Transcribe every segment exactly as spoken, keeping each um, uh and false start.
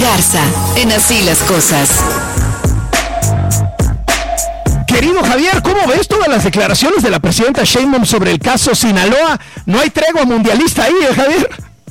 Garza, en Así las Cosas. Querido Javier, ¿cómo ves todas las declaraciones de la presidenta Sheinbaum sobre el caso Sinaloa? No hay tregua mundialista ahí, ¿eh, Javier?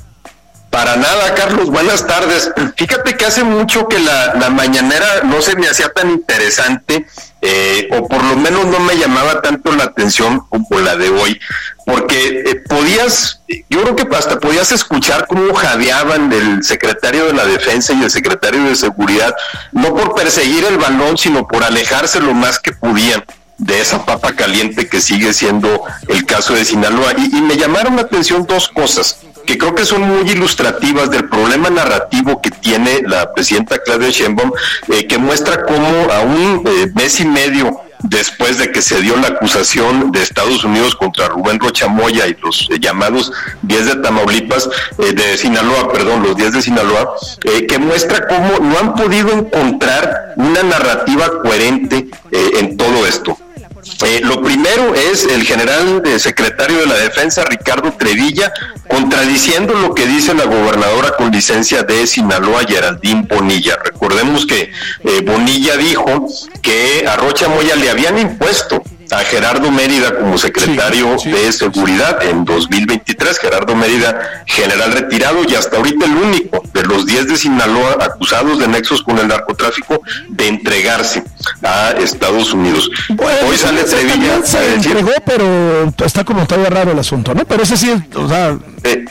Para nada, Carlos, buenas tardes. Fíjate que hace mucho que la, la mañanera no se me hacía tan interesante, eh, o por lo menos no me llamaba tanto la atención como la de hoy, porque eh, podías, yo creo que hasta podías escuchar cómo jadeaban del secretario de la Defensa y el secretario de Seguridad, no por perseguir el balón, sino por alejarse lo más que podían de esa papa caliente que sigue siendo el caso de Sinaloa. Y, y me llamaron la atención dos cosas que creo que son muy ilustrativas del problema narrativo que tiene la presidenta Claudia Sheinbaum, eh, que muestra cómo a un eh, mes y medio después de que se dio la acusación de Estados Unidos contra Rubén Rocha Moya y los eh, llamados diez de Tamaulipas, eh, de Sinaloa, perdón, los diez de Sinaloa, eh, que muestra cómo no han podido encontrar una narrativa coherente eh, en todo esto. Eh, lo primero es el general de secretario de la Defensa, Ricardo Trevilla, contradiciendo lo que dice la gobernadora con licencia de Sinaloa, Geraldine Bonilla. Recordemos que eh, Bonilla dijo que a Rocha Moya le habían impuesto a Gerardo Mérida como secretario sí, sí, de Seguridad en dos mil veintitrés, Gerardo Mérida, general retirado y hasta ahorita el único de los diez de Sinaloa acusados de nexos con el narcotráfico de entregarse a Estados Unidos. Bueno, hoy sale Trevilla se a decir, entregó, pero está como todavía raro el asunto, ¿no? Pero ese sí, o sea... Eh,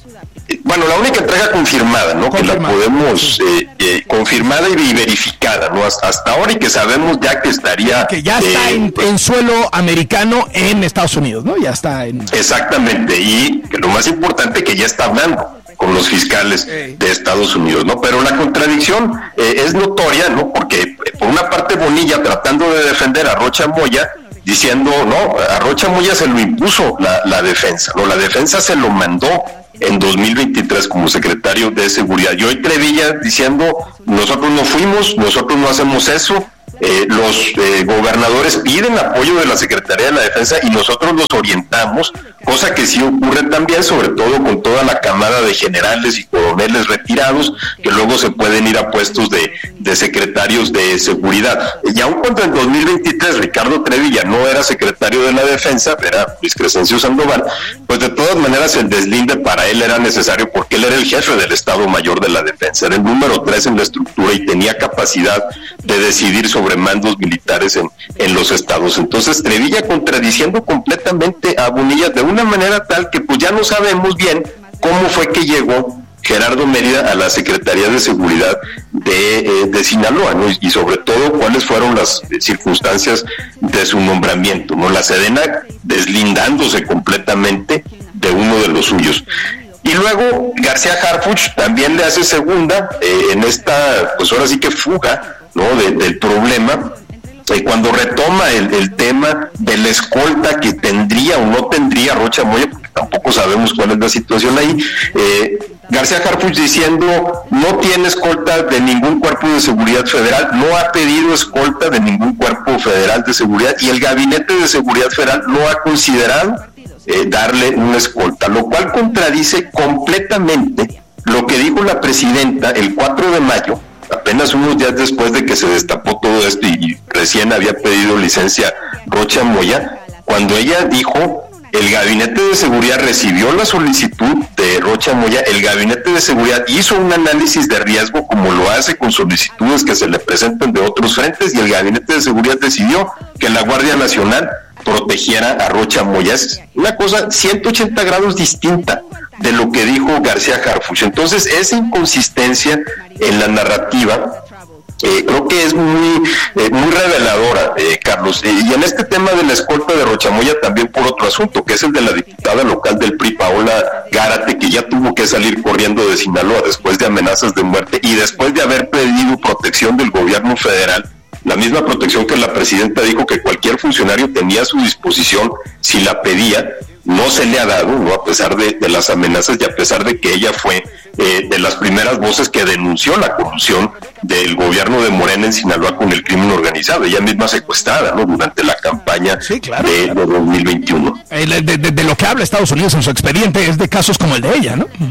Bueno, la única entrega confirmada, ¿no? Confirmada. Que la podemos eh, eh, confirmada y verificada, ¿no? Hasta, hasta ahora y que sabemos ya que estaría que ya está eh, en, pues, en suelo americano en Estados Unidos, ¿no? Ya está en exactamente, y que lo más importante que ya está hablando con los fiscales de Estados Unidos, ¿no? Pero la contradicción eh, es notoria, ¿no? Porque por una parte Bonilla tratando de defender a Rocha Moya, diciendo, no, a Rocha Moya se lo impuso la, la defensa, no, la defensa se lo mandó en dos mil veintitrés como secretario de Seguridad. Y hoy Trevilla diciendo, nosotros no fuimos, nosotros no hacemos eso, eh, los eh, gobernadores piden apoyo de la Secretaría de la Defensa y nosotros los orientamos, cosa que sí ocurre también, sobre todo con toda la camada de generales y coroneles retirados, que luego se pueden ir a puestos de, de secretarios de Seguridad. Y aun cuando en dos mil veintitrés Ricardo Trevilla no era secretario de la Defensa, era Luis Crescencio Sandoval, pues de todas maneras el deslinde para él era necesario porque él era el jefe del Estado Mayor de la Defensa, era el número tres en la estructura y tenía capacidad de decidir sobre mandos militares en, en los estados. Entonces Trevilla contradiciendo completamente a Bonilla de una manera tal que pues ya no sabemos bien cómo fue que llegó Gerardo Mérida a la Secretaría de Seguridad de, eh, de Sinaloa, ¿no? Y sobre todo cuáles fueron las eh, circunstancias de su nombramiento, ¿no? La Sedena deslindándose completamente de uno de los suyos. Y luego García Harfuch también le hace segunda eh, en esta, pues ahora sí que fuga, ¿no? De, del problema, eh, cuando retoma el, el tema de la escolta que tendría o no tendría Rocha Moya, porque tampoco sabemos cuál es la situación ahí. eh, García Harfuch diciendo no tiene escolta de ningún cuerpo de seguridad federal, no ha pedido escolta de ningún cuerpo federal de seguridad y el Gabinete de Seguridad Federal no ha considerado eh, darle una escolta, lo cual contradice completamente lo que dijo la presidenta el cuatro de mayo, apenas unos días después de que se destapó todo esto y, y recién había pedido licencia Rocha Moya, cuando ella dijo, el Gabinete de Seguridad recibió la solicitud de Rocha Moya, el Gabinete de Seguridad hizo un análisis de riesgo como lo hace con solicitudes que se le presentan de otros frentes y el Gabinete de Seguridad decidió que la Guardia Nacional protegiera a Rocha Moya. Es una cosa ciento ochenta grados distinta de lo que dijo García Harfuch. Entonces esa inconsistencia en la narrativa Eh, creo que es muy eh, muy reveladora, eh, Carlos, eh, y en este tema de la escolta de Rocha Moya también por otro asunto, que es el de la diputada local del P R I, Paola Gárate, que ya tuvo que salir corriendo de Sinaloa después de amenazas de muerte y después de haber pedido protección del gobierno federal, la misma protección que la presidenta dijo que cualquier funcionario tenía a su disposición si la pedía. No se le ha dado, ¿no? A pesar de, de las amenazas y a pesar de que ella fue eh, de las primeras voces que denunció la corrupción del gobierno de Morena en Sinaloa con el crimen organizado, ella misma secuestrada, ¿no? Durante la campaña sí, claro, de, de dos mil veintiuno. Eh, de, de, de lo que habla Estados Unidos en su expediente es de casos como el de ella, ¿no?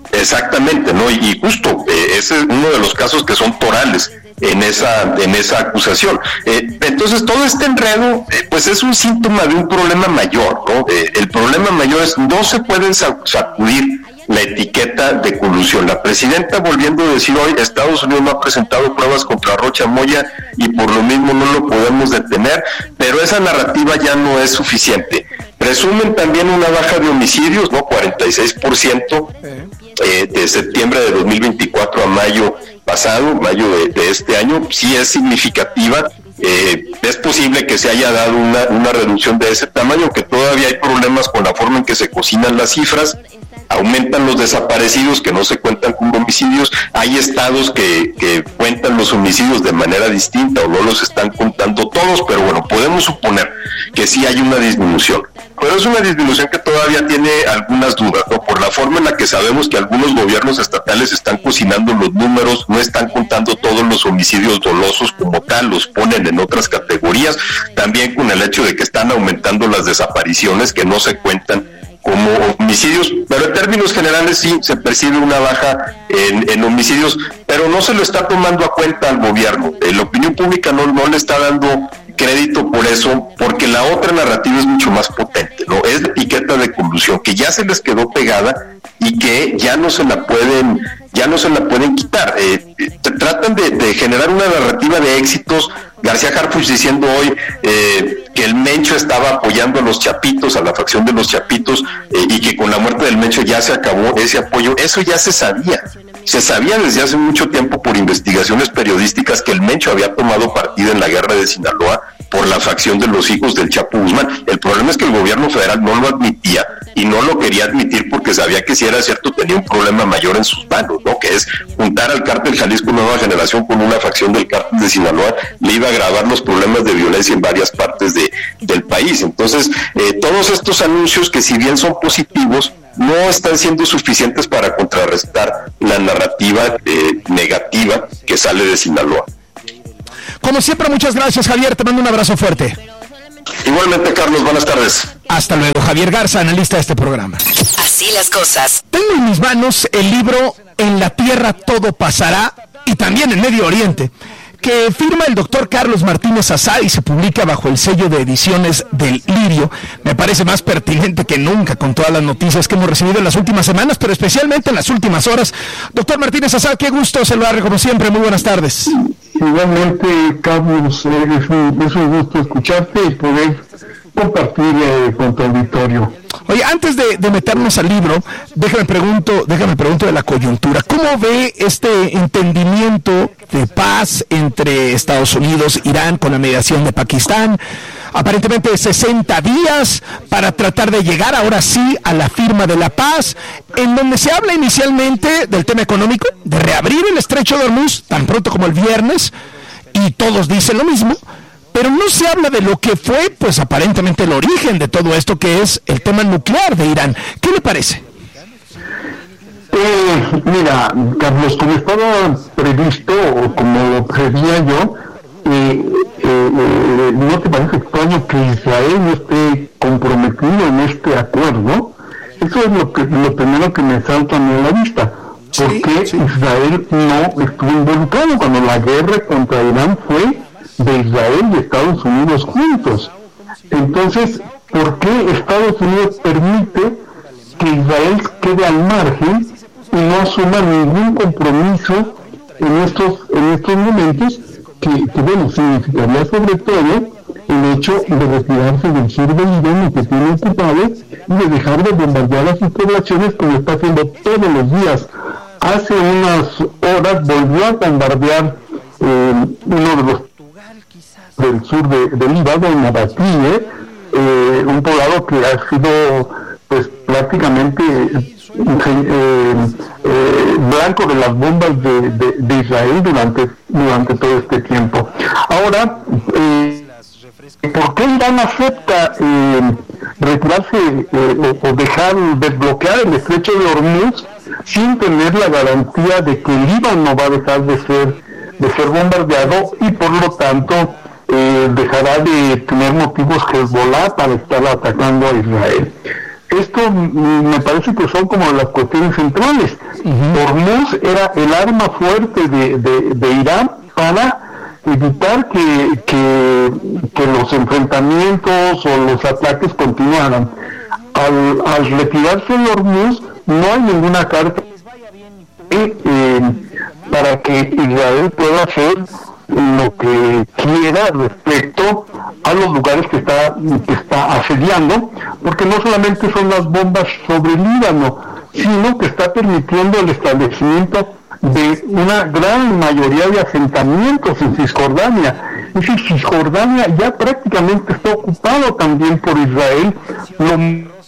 Exactamente, ¿no? Y, y justo, eh, ese es uno de los casos que son torales en esa en esa acusación. Eh, entonces, todo este enredo, eh, pues es un síntoma de un problema mayor, ¿no? Eh, el problema mayor es no se pueden sacudir la etiqueta de colusión. La presidenta, volviendo a decir hoy, Estados Unidos no ha presentado pruebas contra Rocha Moya y por lo mismo no lo podemos detener, pero esa narrativa ya no es suficiente. Presumen también una baja de homicidios, ¿no? cuarenta y seis por ciento eh, de septiembre de dos mil veinticuatro a mayo pasado, mayo de, de este año, sí es significativa. Eh, es posible que se haya dado una, una reducción de ese tamaño, aunque todavía hay problemas con la forma en que se cocinan las cifras. Aumentan los desaparecidos que no se cuentan como homicidios. Hay estados que, que cuentan los homicidios de manera distinta o no los están contando todos, pero bueno, podemos suponer que sí hay una disminución. Pero es una disminución que todavía tiene algunas dudas, ¿no? Por la forma en la que sabemos que algunos gobiernos estatales están cocinando los números, no están contando todos los homicidios dolosos como tal, los ponen en otras categorías, también con el hecho de que están aumentando las desapariciones que no se cuentan como homicidios, pero en términos generales sí se percibe una baja en, en homicidios, pero no se lo está tomando a cuenta al gobierno. Eh, la opinión pública no, no le está dando crédito por eso, porque la otra narrativa es mucho más potente, ¿no? Es la etiqueta de colusión, que ya se les quedó pegada y que ya no se la pueden, ya no se la pueden quitar. Eh, eh, tratan de, de generar una narrativa de éxitos. García Harfuch diciendo hoy eh, que el Mencho estaba apoyando a los Chapitos, a la facción de los Chapitos, eh, y que con la muerte del Mencho ya se acabó ese apoyo. Eso ya se sabía. Se sabía desde hace mucho tiempo por investigaciones periodísticas que el Mencho había tomado partido en la guerra de Sinaloa por la facción de los hijos del Chapo Guzmán. El problema es que el gobierno federal no lo admitía y no lo quería admitir porque sabía que si era cierto tenía un problema mayor en sus manos, ¿no? Que es juntar al cártel Jalisco Nueva Generación con una facción del cártel de Sinaloa, le iba a agravar los problemas de violencia en varias partes de, del país. Entonces, eh, todos estos anuncios que si bien son positivos, no están siendo suficientes para contrarrestar la narrativa eh, negativa que sale de Sinaloa. Como siempre, muchas gracias, Javier, te mando un abrazo fuerte. Igualmente, Carlos, buenas tardes. Hasta luego. Javier Garza, analista de este programa. Así las cosas. Tengo en mis manos el libro En la Tierra Todo Pasará y también en Medio Oriente, que firma el doctor Carlos Martínez Azad y se publica bajo el sello de ediciones del Lirio. Me parece más pertinente que nunca con todas las noticias que hemos recibido en las últimas semanas, pero especialmente en las últimas horas. Doctor Martínez Azad, qué gusto saludarle como siempre. Muy buenas tardes. Igualmente, Carlos, es un, es un gusto escucharte y poder compartir eh, con tu auditorio. Oye, antes de, de meternos al libro, déjame pregunto, déjame pregunto de la coyuntura. ¿Cómo ve este entendimiento de paz entre Estados Unidos, Irán, con la mediación de Pakistán? Aparentemente sesenta días para tratar de llegar ahora sí a la firma de la paz, en donde se habla inicialmente del tema económico, de reabrir el estrecho de Hormuz tan pronto como el viernes, y todos dicen lo mismo. Pero no se habla de lo que fue, pues aparentemente el origen de todo esto, que es el tema nuclear de Irán. ¿Qué le parece? Eh, mira, Carlos, como estaba previsto, o como lo prevía yo, eh, eh, eh, ¿no te parece extraño que Israel no esté comprometido en este acuerdo? Eso es lo que lo primero que me salta a mí a la vista. ¿Por sí, qué sí. Israel no estuvo involucrado cuando la guerra contra Irán fue de Israel y Estados Unidos juntos? Entonces, ¿por qué Estados Unidos permite que Israel quede al margen y no asuma ningún compromiso en estos en estos momentos que, que bueno, significaría sobre todo el hecho de retirarse del sur del Líbano que tiene ocupado y de dejar de bombardear a sus poblaciones como está haciendo todos los días? Hace unas horas volvió a bombardear eh, uno de los del sur de, de Líbano, en Nabatie, eh, un poblado que ha sido pues prácticamente eh, eh, eh, blanco de las bombas de, de, de Israel durante durante todo este tiempo. Ahora, eh, ¿por qué Irán acepta eh, retirarse eh, o, o dejar desbloquear el estrecho de Hormuz sin tener la garantía de que el Líbano va a dejar de ser de ser bombardeado y por lo tanto Eh, dejará de tener motivos Hezbollah para estar atacando a Israel? Esto mm, me parece que son como las cuestiones centrales. Uh-huh. Hormuz era el arma fuerte de, de, de Irán para evitar que, que, que los enfrentamientos o los ataques continuaran. Al, al retirarse de Hormuz, no hay ninguna carta eh, eh, para que Israel pueda hacer lo que quiera respecto a los lugares que está, que está asediando, porque no solamente son las bombas sobre el Líbano, sino que está permitiendo el establecimiento de una gran mayoría de asentamientos en Cisjordania. Es decir, Cisjordania ya prácticamente está ocupado también por Israel, lo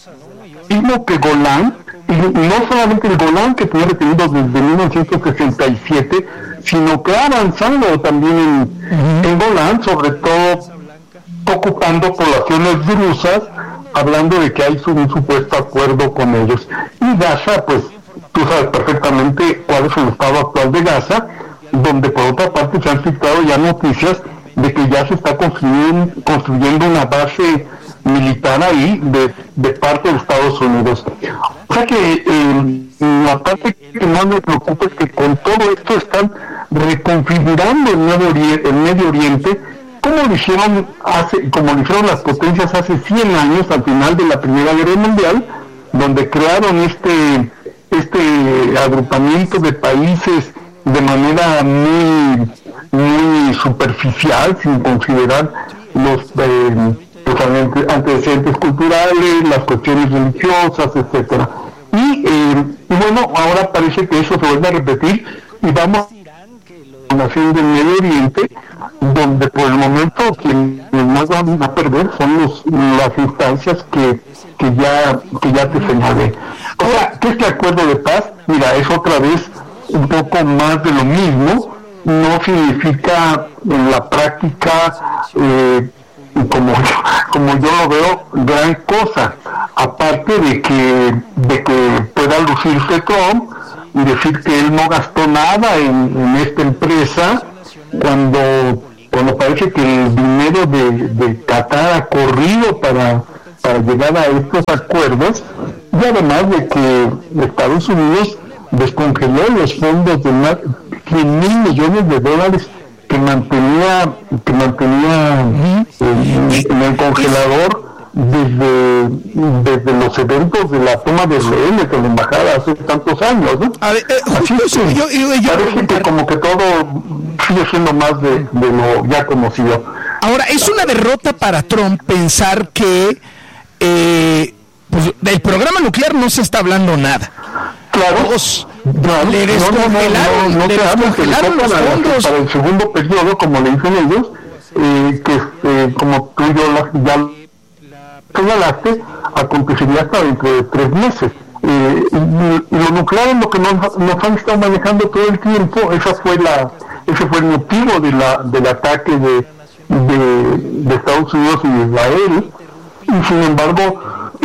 mismo que Golán, y no solamente el Golán, que fue retenido desde mil novecientos sesenta y siete, sino que ha avanzado también en, uh-huh. en Golán, sobre todo ocupando poblaciones drusas, hablando de que hay un supuesto acuerdo con ellos. Y Gaza, pues tú sabes perfectamente cuál es el estado actual de Gaza, donde por otra parte se han citado ya noticias de que ya se está construyendo, construyendo una base militar ahí de, de parte de Estados Unidos. O sea que eh, la parte que más me preocupa es que con todo esto están reconfigurando el Medio Oriente, el Medio Oriente como lo hicieron hace, como lo hicieron las potencias hace cien años, al final de la Primera Guerra Mundial, donde crearon este este agrupamiento de países de manera muy muy superficial, sin considerar los eh, los antecedentes culturales, las cuestiones religiosas, etcétera. Y, eh, y bueno, ahora parece que eso se vuelve a repetir y vamos a la nación del Medio Oriente, donde por el momento quienes más van a perder son los, las instancias que, que ya que ya te señalé. O sea, ¿qué es este acuerdo de paz? Mira, es otra vez un poco más de lo mismo, no significa en la práctica eh, como como yo lo veo, gran cosa, aparte de que de que pueda lucirse Trump y decir que él no gastó nada en, en esta empresa, cuando cuando parece que el dinero de, de Qatar ha corrido para, para llegar a estos acuerdos, y además de que Estados Unidos descongeló los fondos de más cien mil millones de dólares que mantenía que mantenía uh-huh. en, en el congelador desde desde los eventos de la toma de rehenes de la embajada hace tantos años, ¿no? A ver, eh, Así es que yo, yo, yo, parece que como que todo sigue siendo más de, de lo ya conocido. Ahora, es una derrota para Trump pensar que eh, pues, del programa nuclear no se está hablando nada. Claro, Los, no, le descongelaron, no, no, no, no le se habla que le descongelaron los para, fondos. para el segundo periodo, como le dicen ellos, eh, que eh, como tú y yo la, ya señalaste, acontecería hasta dentro de tres meses. Eh, y, y lo nuclear es lo que nos, nos han estado manejando todo el tiempo. Esa fue la, ese fue el motivo de la, del ataque de, de, de Estados Unidos y Israel. Y sin embargo,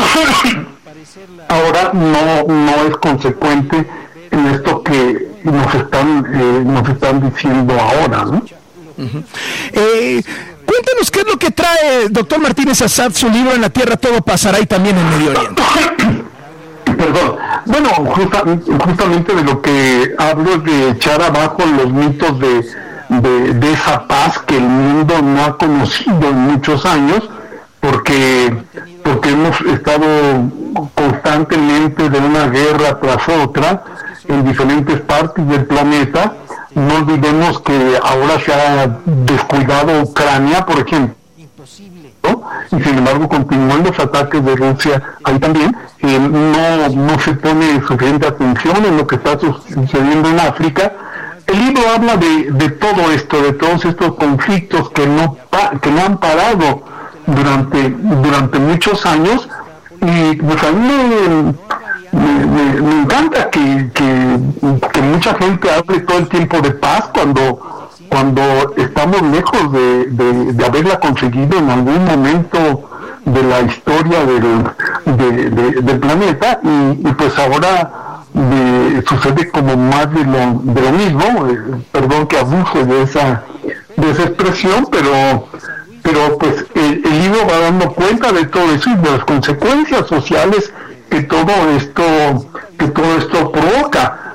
ahora no, no es consecuente en esto que nos están, eh, nos están diciendo ahora, ¿no? Uh-huh. Eh, cuéntanos qué es lo que trae doctor Martínez Assad, su libro En la Tierra Todo Pasará y también en Medio Oriente. Perdón. Bueno, justa, justamente de lo que hablo es de echar abajo los mitos de, de, de esa paz que el mundo no ha conocido en muchos años, porque porque hemos estado constantemente de una guerra tras otra en diferentes partes del planeta. No olvidemos que ahora se ha descuidado Ucrania, por ejemplo, ¿no? Y sin embargo continúan los ataques de Rusia ahí también. Eh, no, no se pone suficiente atención en lo que está sucediendo en África. El libro habla de, de todo esto, de todos estos conflictos que no, que no han parado durante, durante muchos años, y pues a mí me, me, me, me encanta que, que, que mucha gente hable todo el tiempo de paz cuando, cuando estamos lejos de, de, de haberla conseguido en algún momento de la historia del, de, de, del planeta, y, y pues ahora de, sucede como más de lo, de lo mismo. Eh, perdón que abuse de esa, de esa expresión, pero pero pues el, el libro va dando cuenta de todo eso y de las consecuencias sociales que todo esto que todo esto provoca.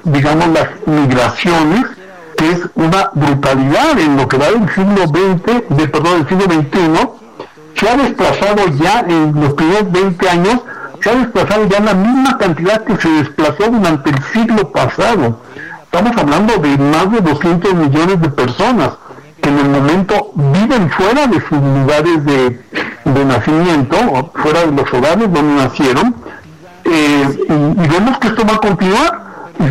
digamos, las migraciones, que es una brutalidad en lo que va del siglo veinte, de, perdón, del siglo veintiuno, se ha desplazado ya en los primeros veinte años, se ha desplazado ya la misma cantidad que se desplazó durante el siglo pasado. Estamos hablando de más de doscientos millones de personas que en el momento viven fuera de sus lugares de, de nacimiento, fuera de los hogares donde nacieron, eh, y, y vemos que esto va a continuar.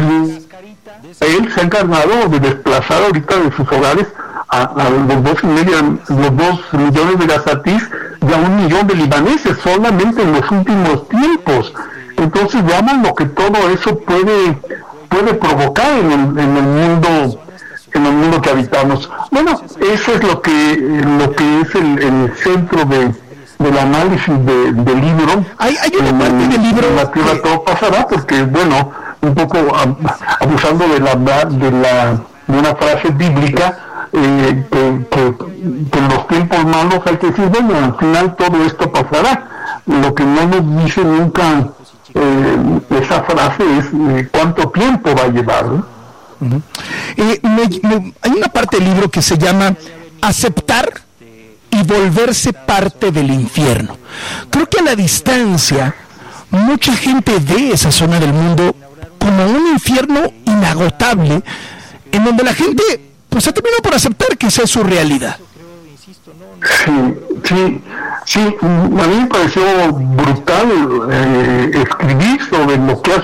Él se ha encargado de desplazar ahorita de sus hogares a, a los dos y medio, los dos millones de gazatíes y a un millón de libaneses solamente en los últimos tiempos. Entonces veamos lo que todo eso puede puede provocar en el, en el mundo en el mundo que habitamos. Bueno, eso es lo que lo que es el, el centro de del análisis de, del libro. Hay, hay una parte en, del libro en la tierra que... todo pasará, porque bueno, un poco abusando de la de la de una frase bíblica, eh, que, que, que en los tiempos malos hay que decir, bueno, al final todo esto pasará. Lo que no nos dice nunca eh, esa frase es eh, cuánto tiempo va a llevar, ¿no? Uh-huh. eh, me, me, hay una parte del libro que se llama Aceptar y volverse parte del infierno. Creo que a la distancia mucha gente ve esa zona del mundo como un infierno inagotable, en donde la gente pues ha terminado por aceptar que esa es su realidad. Sí, sí, sí, a mí me pareció brutal eh, escribir sobre lo que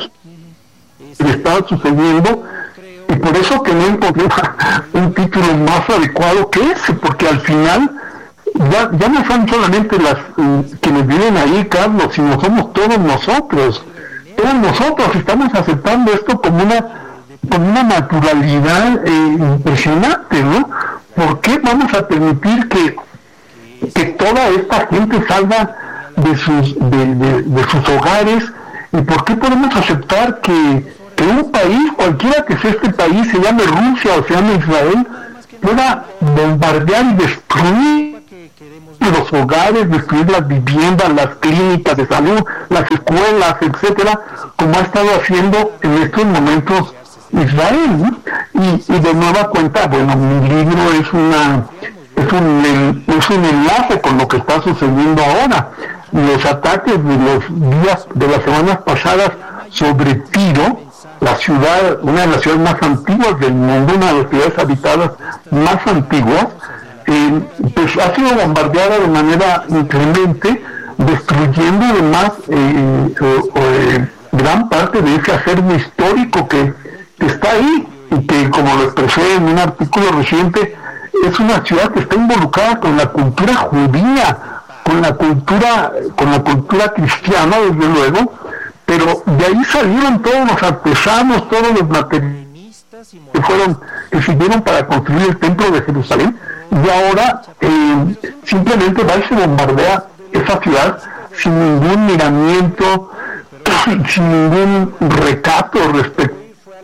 está sucediendo, y por eso que no encontré un título más adecuado que ese, porque al final ya, ya no son solamente las eh, quienes viven ahí, Carlos, sino somos todos nosotros. Todos nosotros estamos aceptando esto como una como una naturalidad eh, impresionante, ¿no? ¿Por qué vamos a permitir que que toda esta gente salga de sus de, de, de sus hogares? ¿Y por qué podemos aceptar que, que un país, cualquiera que sea este país, se llame Rusia o se llame Israel, pueda bombardear y destruir los hogares, destruir las viviendas, las clínicas de salud, las escuelas, etcétera, como ha estado haciendo en estos momentos Israel, ¿no? Y, y de nueva cuenta, bueno, mi libro es una es un es un enlace con lo que está sucediendo ahora. Los ataques de los días de las semanas pasadas sobre Tiro, la ciudad, una de las ciudades más antiguas del mundo, una de las ciudades habitadas más antiguas, eh, pues ha sido bombardeada de manera inclemente, destruyendo además eh, eh, eh, gran parte de ese acervo histórico que, que está ahí, y que, como lo expresé en un artículo reciente, es una ciudad que está involucrada con la cultura judía, con la cultura, con la cultura cristiana, desde luego, pero de ahí salieron todos los artesanos, todos los materiales que fueron, que sirvieron para construir el templo de Jerusalén, y ahora eh, simplemente va y se bombardea esa ciudad sin ningún miramiento, sin ningún recato respecto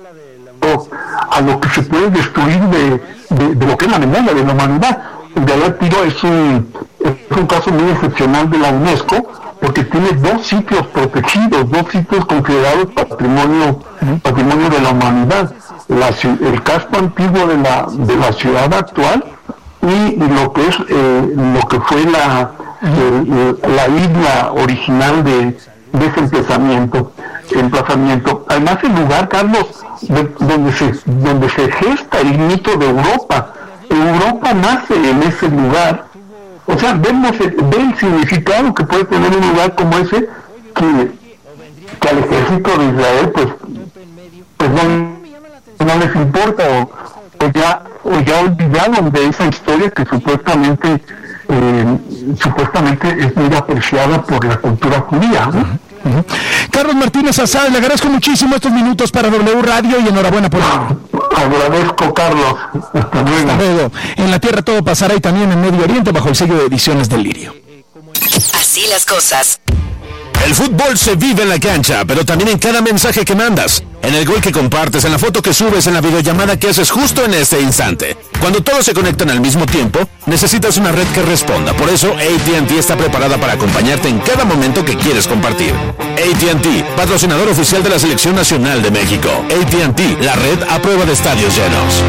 a lo que se puede destruir de, de, de lo que es la memoria de la humanidad. En realidad Tiro es un, es un caso muy excepcional de la UNESCO, porque tiene dos sitios protegidos, dos sitios considerados patrimonio patrimonio de la humanidad: la, el casco antiguo de la de la ciudad actual y lo que es eh, lo que fue la eh, la isla original de, de ese emplazamiento emplazamiento. Además, el lugar, Carlos, de, donde se donde se gesta el mito de Europa. Europa nace en ese lugar. O sea, vemos el, ve el significado que puede tener un lugar como ese, que, que al ejército de Israel pues, pues no, no les importa, o, o ya o ya olvidaron de esa historia que supuestamente eh, supuestamente es muy apreciada por la cultura judía, ¿no? Uh-huh. Carlos Martínez Azad, le agradezco muchísimo estos minutos para W Radio y enhorabuena por ello. Agradezco, Carlos. Hasta luego. Hasta luego. En la Tierra todo pasará, y también en Medio Oriente, bajo el sello de Ediciones del Lirio. Así las cosas. El fútbol se vive en la cancha, pero también en cada mensaje que mandas, en el gol que compartes, en la foto que subes, en la videollamada que haces justo en este instante. Cuando todos se conectan al mismo tiempo, necesitas una red que responda. Por eso, A T and T está preparada para acompañarte en cada momento que quieres compartir. A T and T, patrocinador oficial de la Selección Nacional de México. A T and T, la red a prueba de estadios llenos.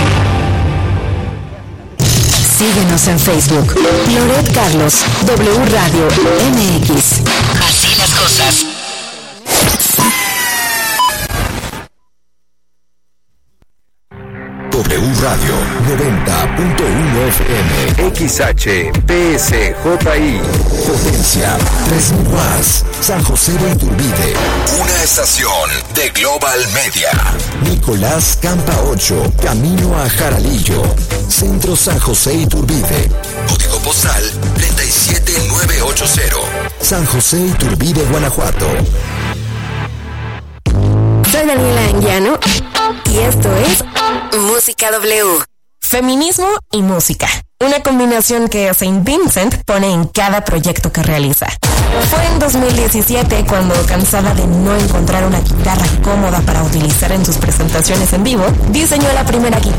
Síguenos en Facebook. Loret Carlos, W Radio M X. Así las cosas. W Radio noventa punto uno F M, X H P S J I, potencia tres mil watts, San José de Iturbide, una estación de Global Media. Nicolás Campa ocho, camino a Jaralillo, Centro San José Iturbide, código postal treinta y siete mil novecientos ochenta, San José Iturbide, Guanajuato. Soy Daniela Anguiano y esto es Música W. Feminismo y música. Una combinación que Saint Vincent pone en cada proyecto que realiza. Fue en dos mil diecisiete cuando, cansada de no encontrar una guitarra cómoda para utilizar en sus presentaciones en vivo, diseñó la primera guitarra